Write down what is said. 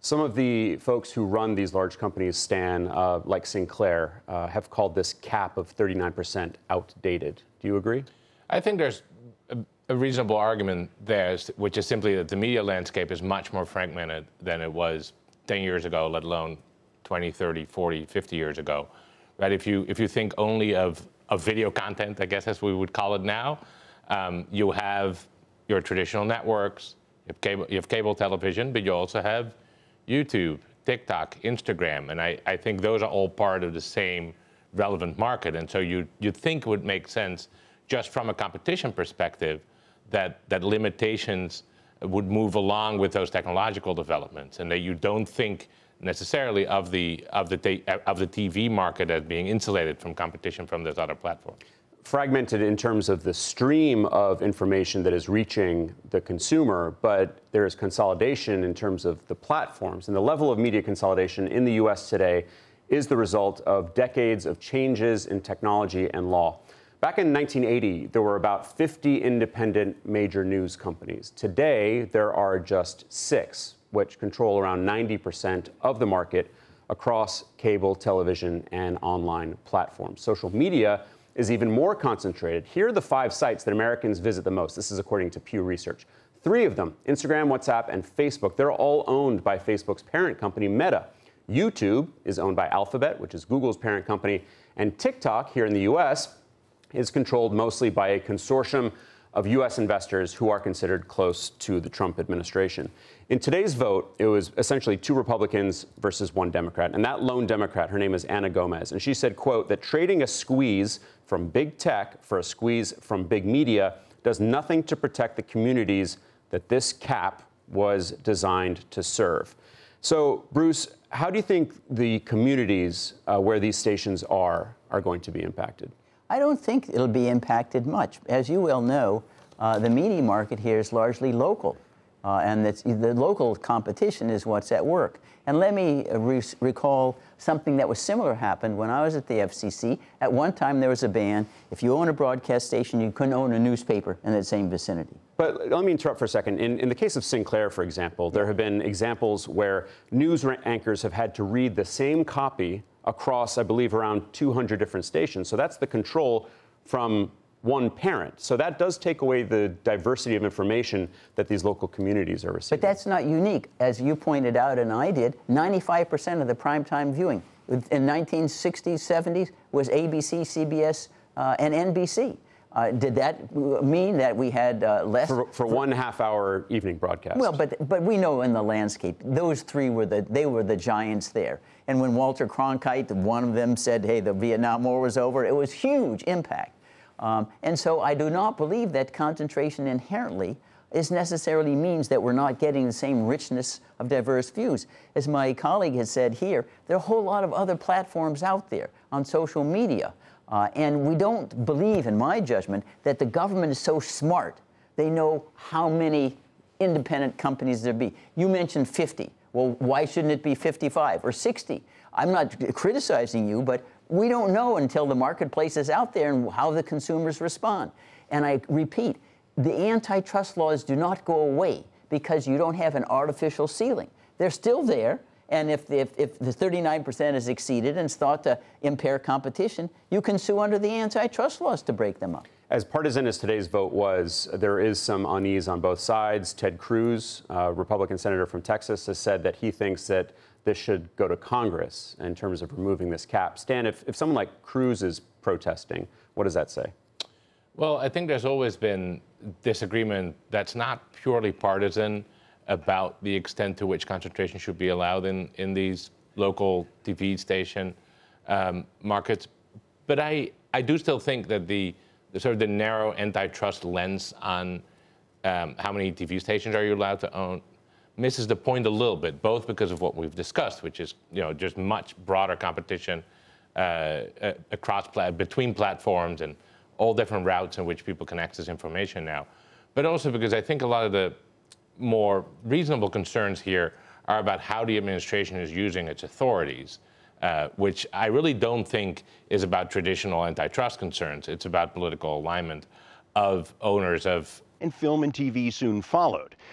Some of the folks who run these large companies, Stan, like Sinclair, have called this cap of 39% outdated. Do you agree? I think there's a reasonable argument there, which is simply that the media landscape is much more fragmented than it was 10 years ago, let alone 20, 30, 40, 50 years ago. Right? If you think only of video content, I guess as we would call it now, you have your traditional networks, you have cable television, but you also have YouTube, TikTok, Instagram, and I think those are all part of the same relevant market. And so you'd think it would make sense, just from a competition perspective, that limitations would move along with those technological developments, and that you don't think necessarily of the TV market as being insulated from competition from those other platforms. Fragmented in terms of the stream of information that is reaching the consumer, but there is consolidation in terms of the platforms. And the level of media consolidation in the U.S. today is the result of decades of changes in technology and law. Back in 1980, there were about 50 independent major news companies. Today, there are just 6, which control around 90% of the market across cable, television, and online platforms. Social media is even more concentrated. Here are the 5 sites that Americans visit the most. This is according to Pew Research. 3 of them, Instagram, WhatsApp, and Facebook, they're all owned by Facebook's parent company, Meta. YouTube is owned by Alphabet, which is Google's parent company. And TikTok, here in the U.S., is controlled mostly by a consortium of U.S. investors who are considered close to the Trump administration. In today's vote, it was essentially 2 Republicans versus 1 Democrat. And that lone Democrat, her name is Ana Gomez. And she said, quote, that trading a squeeze from big tech for a squeeze from big media does nothing to protect the communities that this cap was designed to serve. So, Bruce, how do you think the communities where these stations are going to be impacted? I don't think it'll be impacted much. As you well know, the media market here is largely local, and the local competition is what's at work. And let me recall something that was similar happened when I was at the FCC. At one time, there was a ban. If you own a broadcast station, you couldn't own a newspaper in the same vicinity. But let me interrupt for a second. In the case of Sinclair, for example, there have been examples where news anchors have had to read the same copy across, I believe, around 200 different stations. So that's the control from one parent. So that does take away the diversity of information that these local communities are receiving. But that's not unique. As you pointed out, and I did, 95% of the primetime viewing in 1960s, 70s was ABC, CBS, and NBC. Did that mean that we had less? For 1 half-hour evening broadcast. Well, but we know in the landscape, those 3 were the giants there. And when Walter Cronkite, one of them, said, hey, the Vietnam War was over, it was huge impact. And so I do not believe that concentration inherently necessarily means that we're not getting the same richness of diverse views. As my colleague has said here, there are a whole lot of other platforms out there on social media. And we don't believe, in my judgment, that the government is so smart. They know how many independent companies there be. You mentioned 50. Well, why shouldn't it be 55 or 60? I'm not criticizing you, but we don't know until the marketplace is out there and how the consumers respond. And I repeat, the antitrust laws do not go away because you don't have an artificial ceiling. They're still there. And if the 39% is exceeded and it's thought to impair competition, you can sue under the antitrust laws to break them up. As partisan as today's vote was, there is some unease on both sides. Ted Cruz, Republican senator from Texas, has said that he thinks that this should go to Congress in terms of removing this cap. Stan, if someone like Cruz is protesting, what does that say? Well, I think there's always been disagreement that's not purely partisan about the extent to which concentration should be allowed in these local TV station markets. But I do still think that the sort of the narrow antitrust lens on how many TV stations are you allowed to own misses the point a little bit, both because of what we've discussed, which is just much broader competition between platforms and all different routes in which people can access information now. But also because I think a lot of the more reasonable concerns here are about how the administration is using its authorities, which I really don't think is about traditional antitrust concerns. It's about political alignment of owners of. And film and TV soon followed.